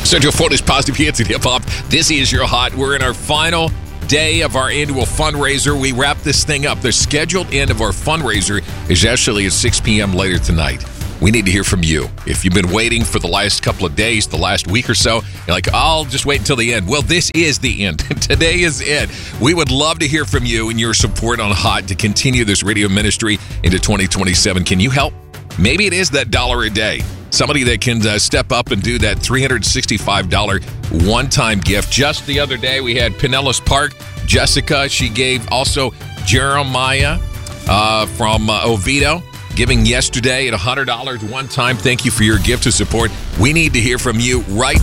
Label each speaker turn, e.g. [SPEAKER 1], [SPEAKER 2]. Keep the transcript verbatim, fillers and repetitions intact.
[SPEAKER 1] Central Florida's positive hits and hip hop. This is your hot. We're in our final day of our annual fundraiser. We wrap this thing up. The scheduled end of our fundraiser is actually at six p.m. later tonight. We need to hear from you. If you've been waiting for the last couple of days, the last week or so, you're like, I'll just wait until the end. Well, this is the end. Today is it. We would love to hear from you and your support on Hot to continue this radio ministry into twenty twenty-seven. Can you help? Maybe it is that dollar a day. Somebody that can uh, step up and do that three hundred sixty-five dollars one-time gift. Just the other day, we had Pinellas Park. Jessica, she gave also Jeremiah uh, from uh, Oviedo, giving yesterday at one hundred dollars one time. Thank you for your gift of support. We need to hear from you right